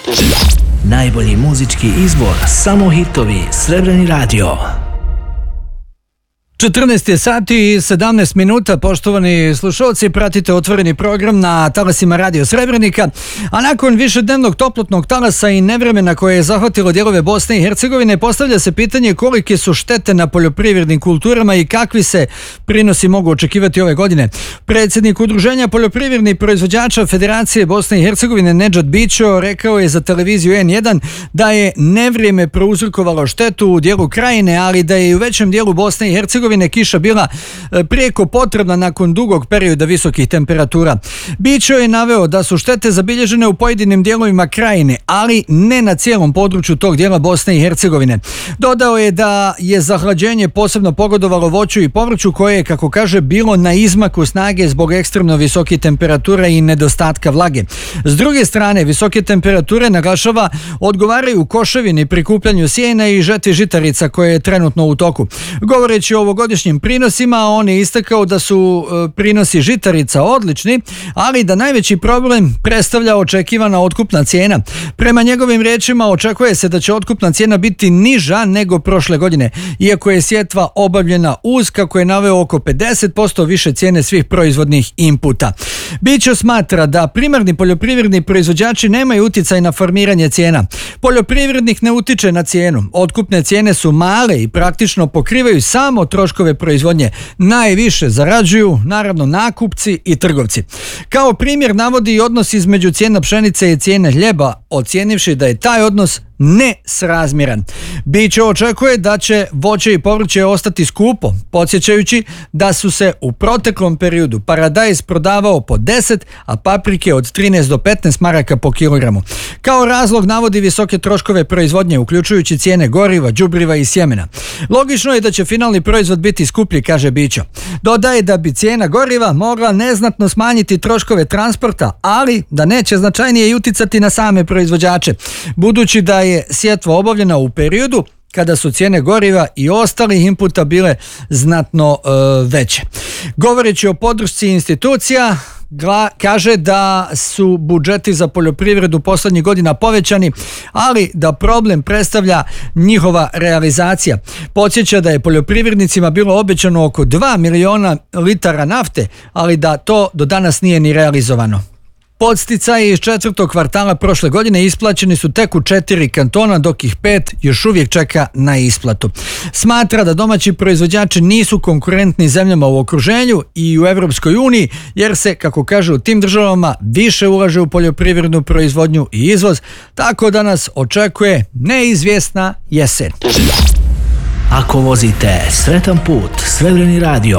Najbolji muzički izbor, samo hitovi, Srebreni radio. 14 je sati i 17 minuta, poštovani slušalci, pratite otvoreni program na talasima Radio Srebrenika, a nakon višednevnog toplotnog talasa i nevremena koje je zahvatilo dijelove Bosne i Hercegovine, postavlja se pitanje kolike su štete na poljoprivrednim kulturama i kakvi se prinosi mogu očekivati ove godine. Predsjednik Udruženja poljoprivrednih proizvođača Federacije Bosne i Hercegovine Nedžad Bićo rekao je za televiziju N1 da je nevrijeme prouzrokovalo štetu u dijelu krajine, ali da je i u većem dijelu Bosne i Hercegovine kiša bila prijeko potrebna nakon dugog perioda visokih temperatura. Bićo je naveo da su štete zabilježene u pojedinim dijelovima krajine, ali ne na cijelom području tog dijela Bosne i Hercegovine. Dodao je da je zahlađenje posebno pogodovalo voću i povrću koje je, kako kaže, bilo na izmaku snage zbog ekstremno visokih temperatura i nedostatka vlage. S druge strane, visoke temperature, naglašava, odgovaraju koševini, prikupljanju sjena i žetvi žitarica koje je trenutno u toku. Govoreći o ovogodišnjim prinosima, on je istakao da su prinosi žitarica odlični, ali da najveći problem predstavlja očekivana otkupna cijena. Prema njegovim riječima, očekuje se da će otkupna cijena biti niža nego prošle godine, iako je sjetva obavljena uz, kako je naveo, oko 50% više cijene svih proizvodnih inputa. Bićo smatra da primarni poljoprivredni proizvođači nemaju utjecaj na formiranje cijena. Poljoprivrednik ne utiče na cijenu. Otkupne cijene su male i praktično pokrivaju samo troškove proizvodnje. Najviše zarađuju, naravno, nakupci i trgovci. Kao primjer navodi i odnos između cijena pšenice i cijene hljeba, ocijenivši da je taj odnos nesrazmjeran. Bićo očekuje da će voće i povrće ostati skupo, podsjećajući da su se u proteklom periodu paradajz prodavao po 10, a paprike od 13 do 15 maraka po kilogramu. Kao razlog navodi visoke troškove proizvodnje, uključujući cijene goriva, đubriva i sjemena. Logično je da će finalni proizvod biti skuplji, kaže Bićo. Dodaje da bi cijena goriva mogla neznatno smanjiti troškove transporta, ali da neće značajnije i uticati na same proizvođače, budući da je sjetva obavljena u periodu kada su cijene goriva i ostalih inputa bile znatno veće. Govoreći o podršci institucija, kaže da su budžeti za poljoprivredu posljednjih godina povećani, ali da problem predstavlja njihova realizacija. Podsjeća da je poljoprivrednicima bilo obećano oko 2 miliona litara nafte, ali da to do danas nije ni realizovano. Podsticaji iz 4. kvartala prošle godine isplaćeni su tek u 4 kantona, dok ih 5 još uvijek čeka na isplatu. Smatra da domaći proizvođači nisu konkurentni zemljama u okruženju i u Europskoj uniji, jer se, kako kaže, u tim državama više ulaže u poljoprivrednu proizvodnju i izvoz, tako da nas očekuje neizvjesna jesen. Ako vozite, sretan put, Srebreni radio.